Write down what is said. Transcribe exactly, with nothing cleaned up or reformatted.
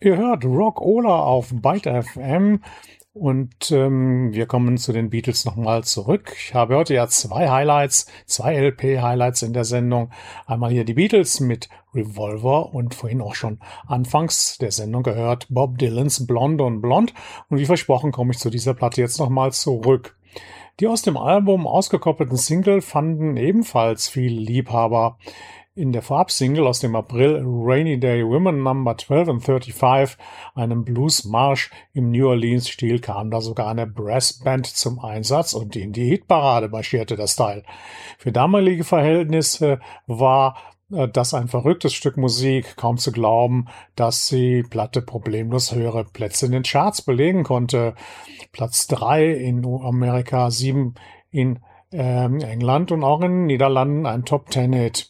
Ihr hört Rock-Ola auf Byte F M und ähm, wir kommen zu den Beatles nochmal zurück. Ich habe heute ja zwei Highlights, zwei L P-Highlights in der Sendung. Einmal hier die Beatles mit Revolver und vorhin auch schon anfangs der Sendung gehört Bob Dylans Blonde und Blond. Und wie versprochen komme ich zu dieser Platte jetzt nochmal zurück. Die aus dem Album ausgekoppelten Single fanden ebenfalls viele Liebhaber. In der Vorabsingle aus dem April Rainy Day Women Number zwölf and thirty-five, einem Bluesmarsch im New Orleans-Stil, kam da sogar eine Brassband zum Einsatz und in die Hitparade marschierte das Teil. Für damalige Verhältnisse war äh, das ein verrücktes Stück Musik, kaum zu glauben, dass die Platte problemlos höhere Plätze in den Charts belegen konnte. Platz drei in Amerika, sieben in ähm, England und auch in den Niederlanden ein Top-Ten-Hit.